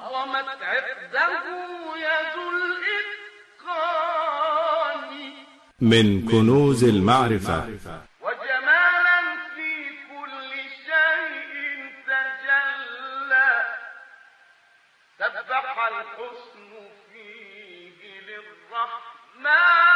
أهرمت عقده يد الإتقان من كنوز المعرفة وجمالا في كل شيء تجلى سبح الحسن فيه للرحمن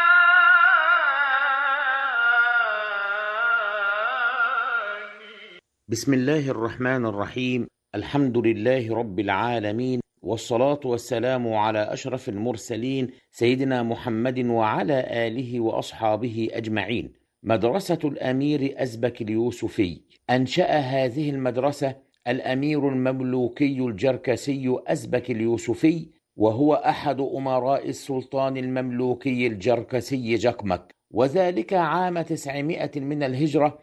بسم الله الرحمن الرحيم. الحمد لله رب العالمين، والصلاة والسلام على أشرف المرسلين سيدنا محمد وعلى آله وأصحابه أجمعين. مدرسة الأمير أزبك اليوسفي أنشأ هذه المدرسة الأمير المملوكي الجركسي أزبك اليوسفي، وهو أحد أمراء السلطان المملوكي الجركسي جقمك، وذلك عام 900 من الهجرة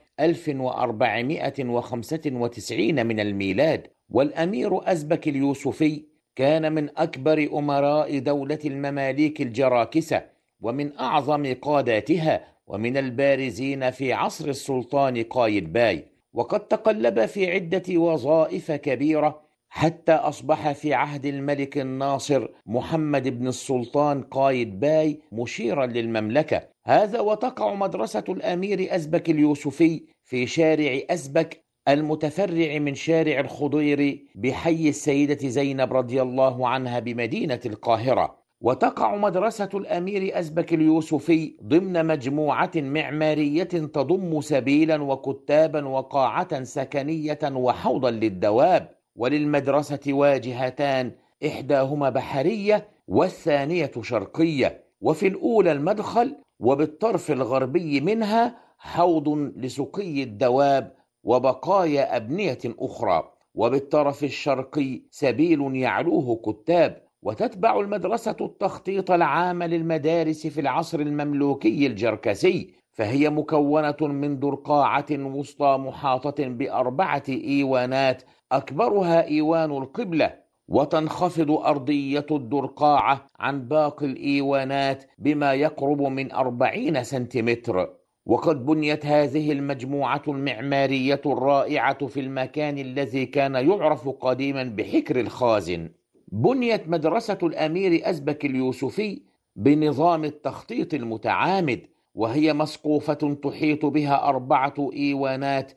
1495 من الميلاد. والأمير أزبك اليوسفي كان من أكبر أمراء دولة المماليك الجراكسة، ومن أعظم قاداتها، ومن البارزين في عصر السلطان قايتباي، وقد تقلب في عدة وظائف كبيرة حتى أصبح في عهد الملك الناصر محمد بن السلطان قايتباي مشيرا للمملكة. هذا وتقع مدرسة الأمير أزبك اليوسفي في شارع أزبك المتفرع من شارع الخضير بحي السيدة زينب رضي الله عنها بمدينة القاهرة. وتقع مدرسة الأمير أزبك اليوسفي ضمن مجموعة معمارية تضم سبيلا وكتابا وقاعة سكنية وحوضا للدواب. وللمدرسة واجهتان، إحداهما بحرية والثانية شرقية، وفي الأولى المدخل، وبالطرف الغربي منها حوض لسقي الدواب وبقايا أبنية أخرى، وبالطرف الشرقي سبيل يعلوه كتاب. وتتبع المدرسة التخطيط العام للمدارس في العصر المملوكي الجركسي، فهي مكونة من درقاعة وسطى محاطة ب4 إيوانات أكبرها إيوان القبلة، وتنخفض أرضية الدرقاعة عن باقي الإيوانات بما يقرب من 40 سنتيمتر. وقد بنيت هذه المجموعة المعمارية الرائعة في المكان الذي كان يعرف قديما بحكر الخازن. بنيت مدرسة الأمير أزبك اليوسفي بنظام التخطيط المتعامد، وهي مسقوفة تحيط بها 4 إيوانات،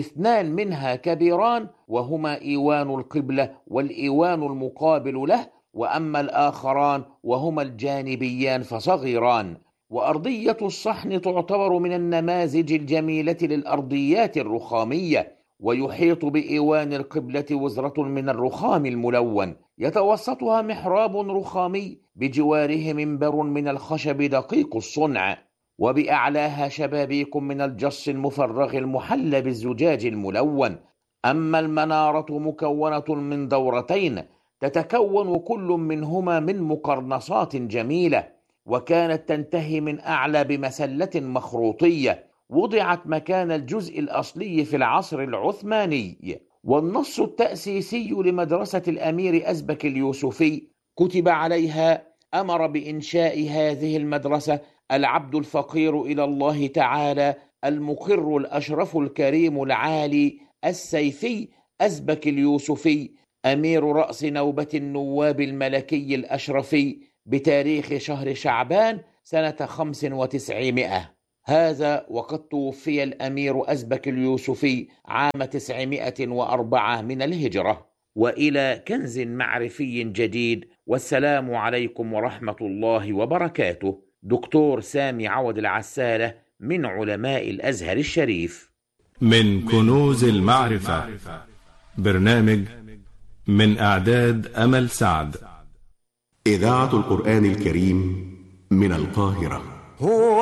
2 منها كبيران وهما إيوان القبلة والإيوان المقابل له، وأما الآخران وهما الجانبيان فصغيران. وأرضية الصحن تعتبر من النماذج الجميلة للأرضيات الرخامية، ويحيط بإيوان القبلة وزرة من الرخام الملون، يتوسطها محراب رخامي بجواره منبر من الخشب دقيق الصنع، وبأعلاها شبابيك من الجص المفرغ المحلى بالزجاج الملون. أما المنارة مكونة من دورتين تتكون كل منهما من مقرنصات جميلة، وكانت تنتهي من أعلى بمسلة مخروطية وضعت مكان الجزء الأصلي في العصر العثماني. والنص التأسيسي لمدرسة الأمير أزبك اليوسفي كتب عليها: أمر بإنشاء هذه المدرسة العبد الفقير إلى الله تعالى المقر الأشرف الكريم العالي السيفي أزبك اليوسفي، أمير رأس نوبة النواب الملكي الأشرفي، بتاريخ شهر شعبان سنة 9500. هذا وقد توفي الأمير أزبك اليوسفي عام 904 من الهجرة. وإلى كنز معرفي جديد، والسلام عليكم ورحمة الله وبركاته. دكتور سامي عوض العسالة من علماء الأزهر الشريف. من كنوز المعرفة، برنامج من إعداد أمل سعد. إذاعة القرآن الكريم من القاهرة.